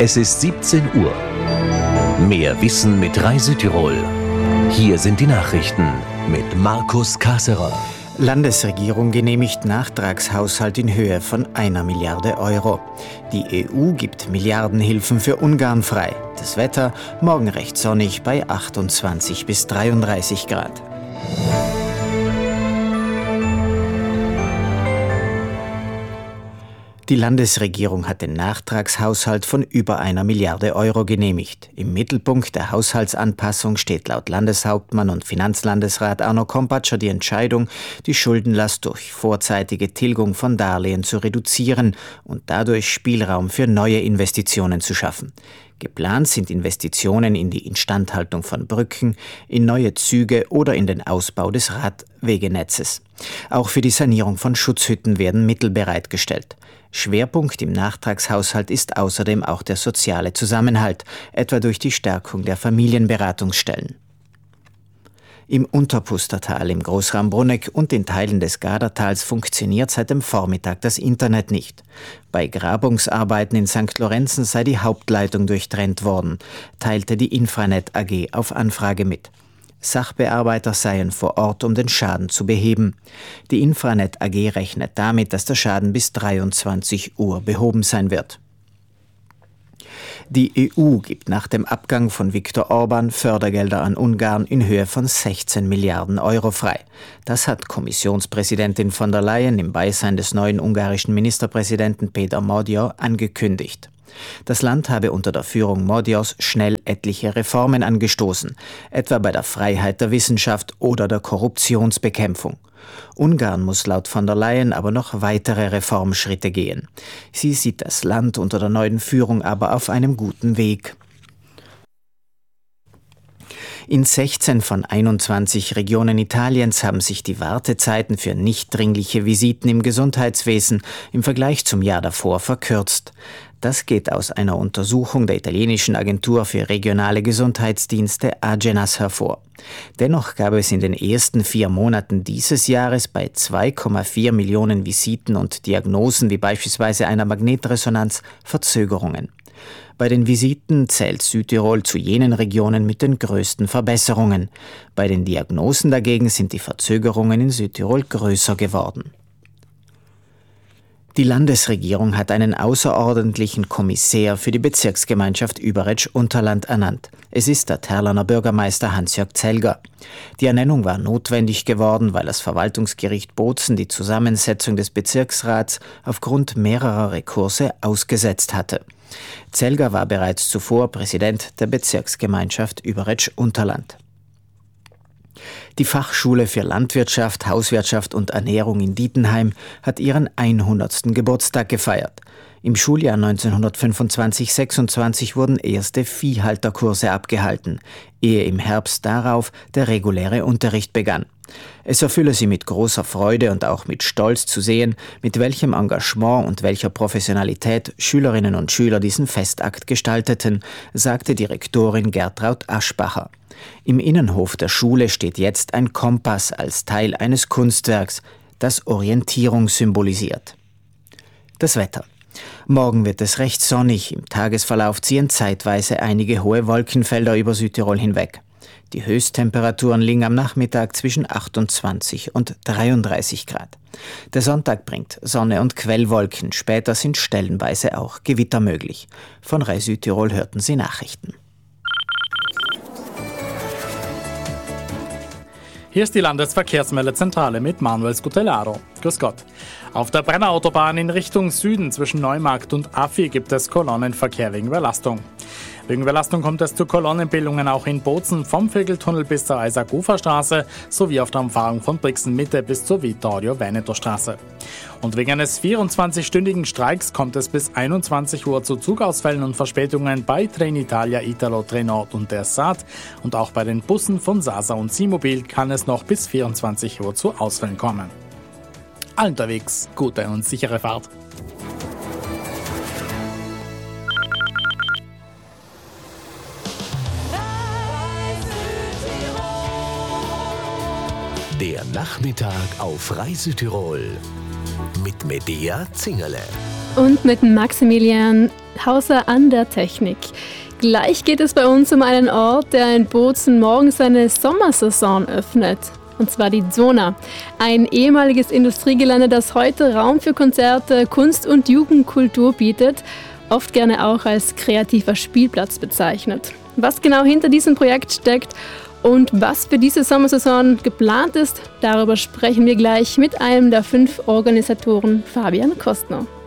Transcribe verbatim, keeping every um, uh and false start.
Es ist siebzehn Uhr. Mehr Wissen mit Reisetirol. Hier sind die Nachrichten mit Markus Kasserer. Landesregierung genehmigt Nachtragshaushalt in Höhe von einer Milliarde Euro. Die E U gibt Milliardenhilfen für Ungarn frei. Das Wetter morgen recht sonnig bei achtundzwanzig bis dreiunddreißig Grad. Die Landesregierung hat den Nachtragshaushalt von über einer Milliarde Euro genehmigt. Im Mittelpunkt der Haushaltsanpassung steht laut Landeshauptmann und Finanzlandesrat Arno Kompatscher die Entscheidung, die Schuldenlast durch vorzeitige Tilgung von Darlehen zu reduzieren und dadurch Spielraum für neue Investitionen zu schaffen. Geplant sind Investitionen in die Instandhaltung von Brücken, in neue Züge oder in den Ausbau des Radwegenetzes. Auch für die Sanierung von Schutzhütten werden Mittel bereitgestellt. Schwerpunkt im Nachtragshaushalt ist außerdem auch der soziale Zusammenhalt, etwa durch die Stärkung der Familienberatungsstellen. Im Unterpustertal im Großraum Brunegg und in Teilen des Gadertals funktioniert seit dem Vormittag das Internet nicht. Bei Grabungsarbeiten in Sankt Lorenzen sei die Hauptleitung durchtrennt worden, teilte die Infranet A G auf Anfrage mit. Sachbearbeiter seien vor Ort, um den Schaden zu beheben. Die Infranet A G rechnet damit, dass der Schaden bis dreiundzwanzig Uhr behoben sein wird. Die E U gibt nach dem Abgang von Viktor Orban Fördergelder an Ungarn in Höhe von sechzehn Milliarden Euro frei. Das hat Kommissionspräsidentin von der Leyen im Beisein des neuen ungarischen Ministerpräsidenten Péter Magyar angekündigt. Das Land habe unter der Führung Magyars schnell etliche Reformen angestoßen, etwa bei der Freiheit der Wissenschaft oder der Korruptionsbekämpfung. Ungarn muss laut von der Leyen aber noch weitere Reformschritte gehen. Sie sieht das Land unter der neuen Führung aber auf einem guten Weg. In sechzehn von einundzwanzig Regionen Italiens haben sich die Wartezeiten für nicht dringliche Visiten im Gesundheitswesen im Vergleich zum Jahr davor verkürzt. Das geht aus einer Untersuchung der italienischen Agentur für regionale Gesundheitsdienste Agenas hervor. Dennoch gab es in den ersten vier Monaten dieses Jahres bei zwei Komma vier Millionen Visiten und Diagnosen wie beispielsweise einer Magnetresonanz Verzögerungen. Bei den Visiten zählt Südtirol zu jenen Regionen mit den größten Verbesserungen. Bei den Diagnosen dagegen sind die Verzögerungen in Südtirol größer geworden. Die Landesregierung hat einen außerordentlichen Kommissär für die Bezirksgemeinschaft Überetsch-Unterland ernannt. Es ist der Terlaner Bürgermeister Hans-Jörg Zelger. Die Ernennung war notwendig geworden, weil das Verwaltungsgericht Bozen die Zusammensetzung des Bezirksrats aufgrund mehrerer Rekurse ausgesetzt hatte. Zelger war bereits zuvor Präsident der Bezirksgemeinschaft Überetsch-Unterland. Die Fachschule für Landwirtschaft, Hauswirtschaft und Ernährung in Dietenheim hat ihren hundertsten Geburtstag gefeiert. Im Schuljahr neunzehnhundertfünfundzwanzig sechsundzwanzig wurden erste Viehhalterkurse abgehalten, ehe im Herbst darauf der reguläre Unterricht begann. Es erfülle sie mit großer Freude und auch mit Stolz zu sehen, mit welchem Engagement und welcher Professionalität Schülerinnen und Schüler diesen Festakt gestalteten, sagte Direktorin Gertraud Aschbacher. Im Innenhof der Schule steht jetzt ein Kompass als Teil eines Kunstwerks, das Orientierung symbolisiert. Das Wetter. Morgen wird es recht sonnig, im Tagesverlauf ziehen zeitweise einige hohe Wolkenfelder über Südtirol hinweg. Die Höchsttemperaturen liegen am Nachmittag zwischen achtundzwanzig und dreiunddreißig Grad. Der Sonntag bringt Sonne und Quellwolken, später sind stellenweise auch Gewitter möglich. Von Rai Südtirol hörten Sie Nachrichten. Hier ist die Landesverkehrsmeldezentrale mit Manuel Scutellaro. Grüß Gott. Auf der Brennerautobahn in Richtung Süden zwischen Neumarkt und Affi gibt es Kolonnenverkehr wegen Überlastung. Wegen Überlastung kommt es zu Kolonnenbildungen auch in Bozen vom Vögeltunnel bis zur Isaac-Ufer-Straße sowie auf der Umfahrung von Brixen-Mitte bis zur Vittorio-Veneto-Straße. Und wegen eines vierundzwanzig-stündigen Streiks kommt es bis einundzwanzig Uhr zu Zugausfällen und Verspätungen bei Trenitalia, Italo, Trenord und der S A T. Und auch bei den Bussen von Sasa und Simobil kann es noch bis vierundzwanzig Uhr zu Ausfällen kommen. Allen unterwegs gute und sichere Fahrt. Der Nachmittag auf Rai Südtirol mit Medea Zingerle. Und mit Maximilian Hauser an der Technik. Gleich geht es bei uns um einen Ort, der in Bozen morgen seine Sommersaison öffnet. Und zwar die Zona. Ein ehemaliges Industriegelände, das heute Raum für Konzerte, Kunst und Jugendkultur bietet, oft gerne auch als kreativer Spielplatz bezeichnet. Was genau hinter diesem Projekt steckt und was für diese Sommersaison geplant ist, darüber sprechen wir gleich mit einem der fünf Organisatoren, Fabian Kostner.